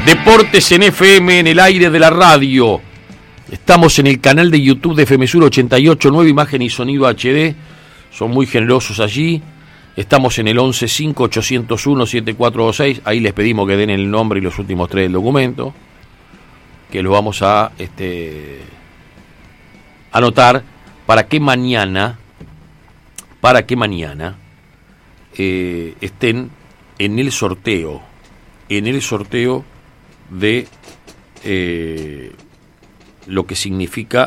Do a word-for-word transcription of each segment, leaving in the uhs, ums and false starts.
Deportes en F M, en el aire de la radio. Estamos en el canal de YouTube de F M Sur ochenta y ocho punto nueve, imagen y sonido H D. Son muy generosos allí. Estamos en el once cinco ochocientos uno setenta y cuatro veintiséis. Ahí les pedimos que den el nombre y los últimos tres del documento, que lo vamos a este, anotar para que mañana, para que mañana eh, estén en el sorteo, en el sorteo de eh, lo que significa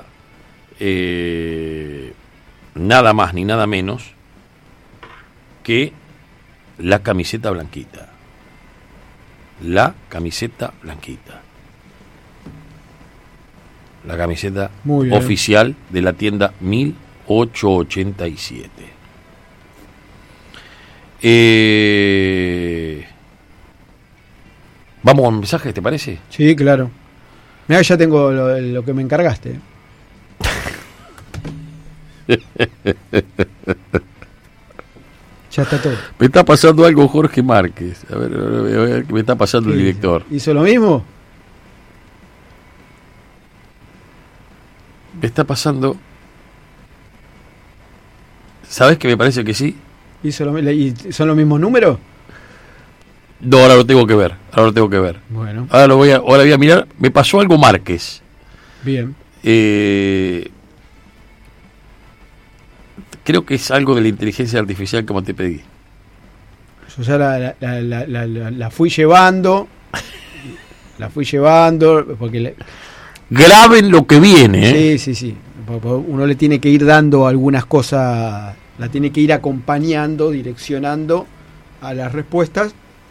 eh, nada más ni nada menos que la camiseta blanquita. La camiseta blanquita. La camiseta oficial de la tienda mil ochocientos ochenta y siete. Eh... ¿Vamos a un mensaje, te parece? Sí, claro. Mirá, ya tengo lo, lo que me encargaste. Ya está todo. Me está pasando algo Jorge Márquez. A ver, a ver, a ver qué me está pasando el director. ¿Hizo lo mismo? Me está pasando... ¿Sabes que me parece que sí? ¿Hizo lo, ¿Y son los mismos números? No, ahora lo tengo que ver. Ahora lo tengo que ver. Bueno. Ahora lo voy a, ahora voy a mirar. Me pasó algo Márquez. Bien. Eh, creo que es algo de la inteligencia artificial, como te pedí. Yo ya la, la, la, la, la, la fui llevando. La fui llevando. Porque le... Graben lo que viene. Sí, ¿eh? sí, sí. Uno le tiene que ir dando algunas cosas. La tiene que ir acompañando, direccionando a las respuestas.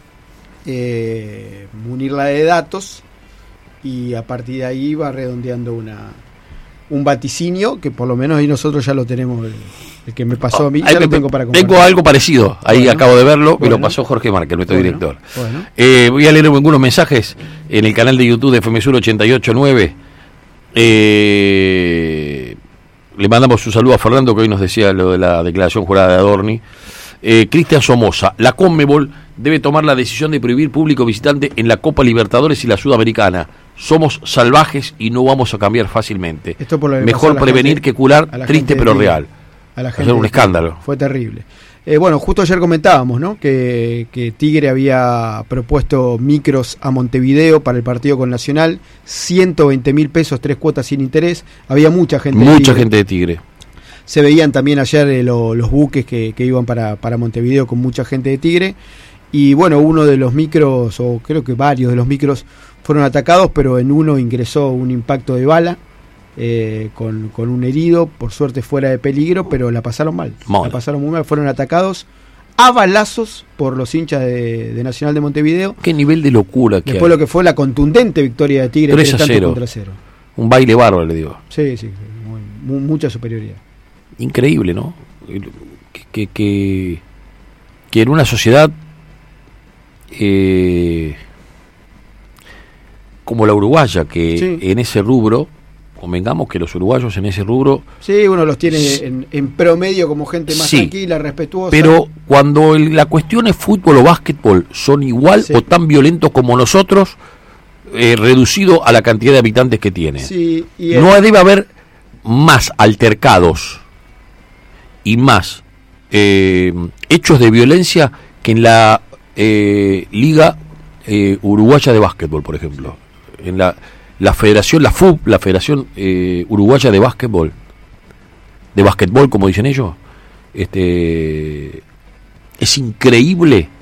Eh, munirla de datos y a partir de ahí va redondeando una un vaticinio que por lo menos ahí nosotros ya lo tenemos, el, el que me pasó a mí, oh, ya lo tengo para compartir. Tengo algo parecido, ahí bueno, acabo de verlo, bueno, me lo pasó Jorge Márquez, nuestro bueno, director. Bueno. Eh, voy a leer algunos mensajes en el canal de YouTube de F M Sur ochenta y ocho punto nueve. Eh, le mandamos un saludo a Fernando, que hoy nos decía lo de la declaración jurada de Adorni. Eh, Cristian Somoza, la Conmebol debe tomar la decisión de prohibir público visitante en la Copa Libertadores y la Sudamericana. Somos salvajes y no vamos a cambiar fácilmente. Esto por lo que Mejor prevenir gente, que curar, triste pero Tigre, real. A la gente Hacer un escándalo. Fue terrible. Eh, bueno, justo ayer comentábamos, ¿no? Que, que Tigre había propuesto micros a Montevideo para el partido con Nacional, ciento veinte mil pesos, tres cuotas sin interés. Había mucha gente. Mucha de Tigre. gente de Tigre. Se veían también ayer eh, lo, los buques que, que iban para, para Montevideo con mucha gente de Tigre. Y bueno, uno de los micros, o creo que varios de los micros, fueron atacados, pero en uno ingresó un impacto de bala eh, con, con un herido, por suerte fuera de peligro, pero la pasaron mal. mal. La pasaron muy mal, fueron atacados a balazos por los hinchas de, de Nacional de Montevideo. Qué nivel de locura que Después hay. Lo que fue la contundente victoria de Tigre, tres a cero. Contra cero. Un baile bárbaro, le digo. Sí, sí, muy, muy, mucha superioridad. Increíble, ¿no? Que, que, que, que en una sociedad eh, como la uruguaya, que sí. en ese rubro, convengamos que los uruguayos en ese rubro... Sí, uno los tiene s- en, en promedio como gente más sí, tranquila, respetuosa. Pero cuando el, la cuestión es fútbol o básquetbol, son igual sí. o tan violentos como nosotros, eh, reducido a la cantidad de habitantes que tiene. Sí, y el... No debe haber más altercados y más eh, hechos de violencia que en la eh, Liga eh, Uruguaya de Básquetbol, por ejemplo. En la, la Federación, la F U B, la Federación eh, Uruguaya de Básquetbol, de básquetbol, como dicen ellos, este, es increíble